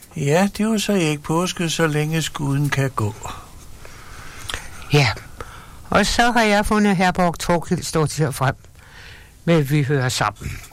Ja, det var så ikke påske, så længe skuden kan gå. Ja, og så har jeg fundet Herborg Torkild stå til frem, men vi hører sammen.